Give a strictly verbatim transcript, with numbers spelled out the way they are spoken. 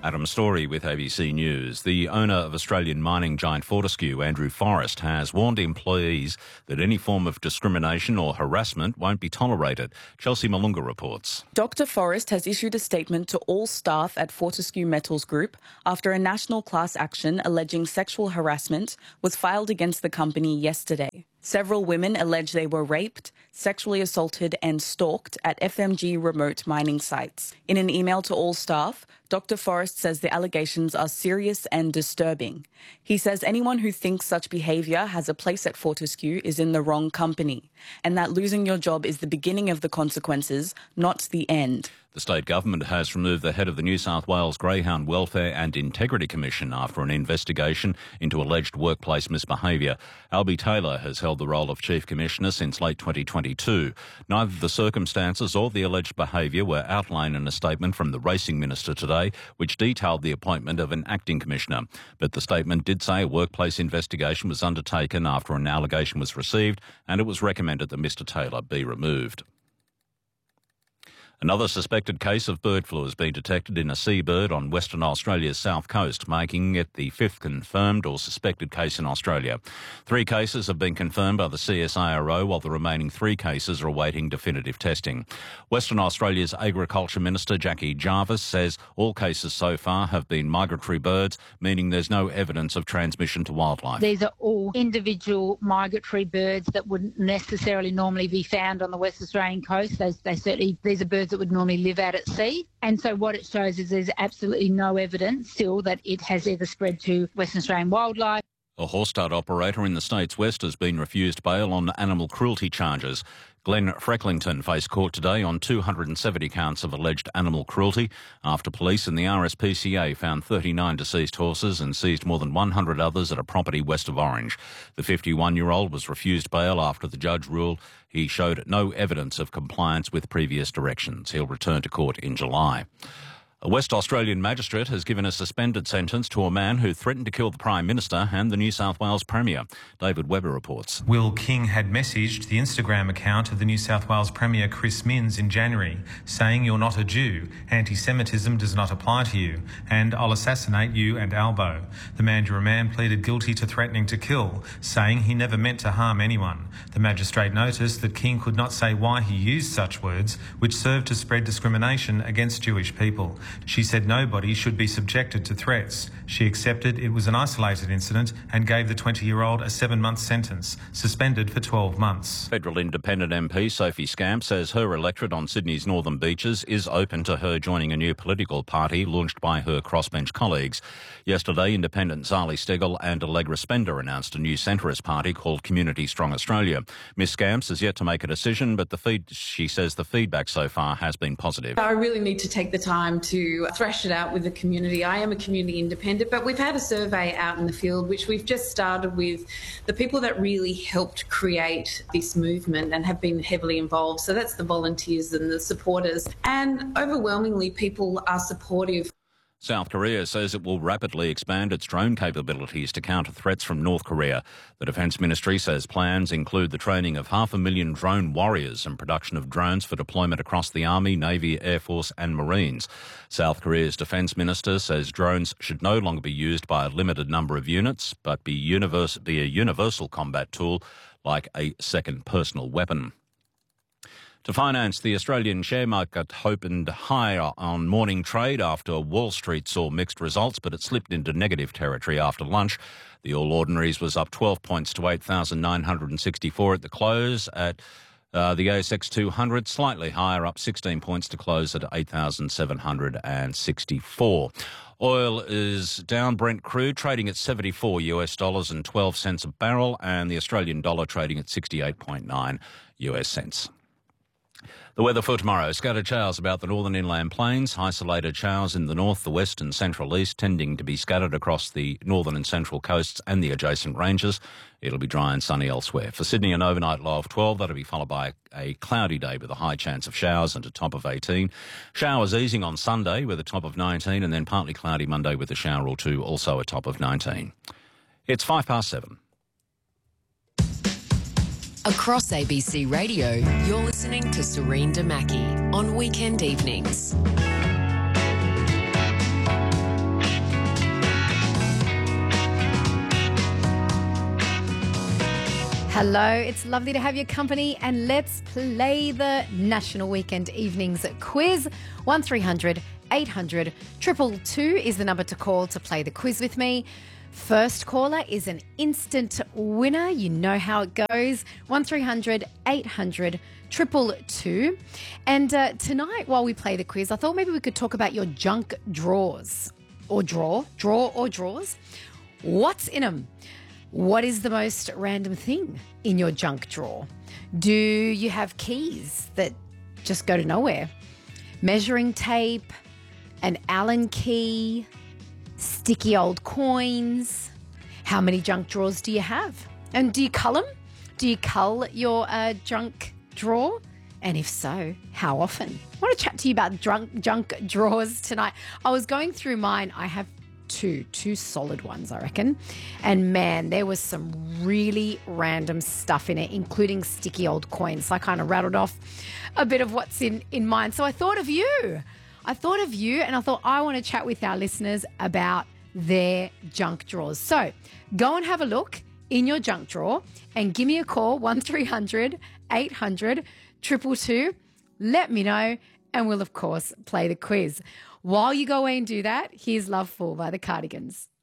Adam Story with A B C News. The owner of Australian mining giant Fortescue, Andrew Forrest, has warned employees that any form of discrimination or harassment won't be tolerated. Chelsea Malunga reports. Doctor Forrest has issued a statement to all staff at Fortescue Metals Group after a national class action alleging sexual harassment was filed against the company yesterday. Several women allege they were raped, sexually assaulted and stalked at F M G remote mining sites. In an email to all staff, Doctor Forrest says the allegations are serious and disturbing. He says anyone who thinks such behaviour has a place at Fortescue is in the wrong company, and that losing your job is the beginning of the consequences, not the end. The state government has removed the head of the New South Wales Greyhound Welfare and Integrity Commission after an investigation into alleged workplace misbehaviour. Albie Taylor has held the role of Chief Commissioner since late twenty twenty-two. Neither the circumstances or the alleged behaviour were outlined in a statement from the Racing Minister today, which detailed the appointment of an acting commissioner. But the statement did say a workplace investigation was undertaken after an allegation was received, and it was recommended that Mr Taylor be removed. Another suspected case of bird flu has been detected in a seabird on Western Australia's south coast, making it the fifth confirmed or suspected case in Australia. Three cases have been confirmed by the C S I R O, while the remaining three cases are awaiting definitive testing. Western Australia's Agriculture Minister Jackie Jarvis says all cases so far have been migratory birds, meaning there's no evidence of transmission to wildlife. These are all individual migratory birds that wouldn't necessarily normally be found on the West Australian coast. They, they certainly, these are birds that would normally live out at sea. And so what it shows is there's absolutely no evidence still that it has ever spread to Western Australian wildlife. A horse stud operator in the state's west has been refused bail on animal cruelty charges. Glenn Frecklington faced court today on two hundred seventy counts of alleged animal cruelty after police and the R S P C A found thirty-nine deceased horses and seized more than one hundred others at a property west of Orange. The fifty-one-year-old was refused bail after the judge ruled he showed no evidence of compliance with previous directions. He'll return to court in July. A West Australian magistrate has given a suspended sentence to a man who threatened to kill the Prime Minister and the New South Wales Premier. David Webber reports. Will King had messaged the Instagram account of the New South Wales Premier Chris Minns in January, saying you're not a Jew, anti-Semitism does not apply to you, and I'll assassinate you and Albo. The Mandurah man pleaded guilty to threatening to kill, saying he never meant to harm anyone. The magistrate noticed that King could not say why he used such words, which served to spread discrimination against Jewish people. She said nobody should be subjected to threats. She accepted it was an isolated incident and gave the twenty-year-old a seven-month sentence, suspended for twelve months. Federal Independent M P Sophie Scamp says her electorate on Sydney's northern beaches is open to her joining a new political party launched by her crossbench colleagues. Yesterday, Independent Zali Steggall and Allegra Spender announced a new centrist party called Community Strong Australia. Miss Scamps has yet to make a decision, but the feed, she says the feedback so far has been positive. I really need to take the time to to thrash it out with the community. I am a community independent, but we've had a survey out in the field, which we've just started with the people that really helped create this movement and have been heavily involved. So that's the volunteers and the supporters. And overwhelmingly, people are supportive. South Korea says it will rapidly expand its drone capabilities to counter threats from North Korea. The Defence Ministry says plans include the training of half a million drone warriors and production of drones for deployment across the Army, Navy, Air Force and Marines. South Korea's Defence Minister says drones should no longer be used by a limited number of units, but be, universe, be a universal combat tool like a second personal weapon. To finance, the Australian share market opened higher on morning trade after Wall Street saw mixed results, but it slipped into negative territory after lunch. The All Ordinaries was up twelve points to eight thousand nine hundred sixty-four at the close. At uh, the A S X two hundred, slightly higher, up sixteen points to close at eight thousand seven hundred sixty-four. Oil is down. Brent crude trading at seventy-four US dollars and twelve cents a barrel, and the Australian dollar trading at sixty-eight point nine US cents. The weather for tomorrow. Scattered showers about the northern inland plains, isolated showers in the north, the west and central east, tending to be scattered across the northern and central coasts and the adjacent ranges. It'll be dry and sunny elsewhere. For Sydney, an overnight low of twelve. That'll be followed by a cloudy day with a high chance of showers and a top of eighteen. Showers easing on Sunday with a top of nineteen, and then partly cloudy Monday with a shower or two, also a top of nineteen. It's five past seven. Across A B C Radio, you're listening to Serene Damaki on weekend evenings. Hello, it's lovely to have your company, and let's play the National Weekend Evenings quiz. one three hundred eight hundred two two two is the number to call to play the quiz with me. First caller is an instant winner. You know how it goes. one three hundred eight hundred two two two. And uh, tonight, while we play the quiz, I thought maybe we could talk about your junk drawers. Or drawer. Drawer or drawers. What's in them? What is the most random thing in your junk drawer? Do you have keys that just go to nowhere? Measuring tape, an Allen key, sticky old coins. How many junk drawers do you have? And do you cull them? Do you cull your uh, junk drawer? And if so, how often? I want to chat to you about drunk, junk drawers tonight. I was going through mine. I have two, two solid ones, I reckon. And man, there was some really random stuff in it, including sticky old coins. So I kind of rattled off a bit of what's in, in mine. So I thought of you. I thought of you and I thought I want to chat with our listeners about their junk drawers. So go and have a look in your junk drawer and give me a call, one three hundred eight hundred two two two. Let me know and we'll, of course, play the quiz. While you go away and do that, here's Love Fool by the Cardigans.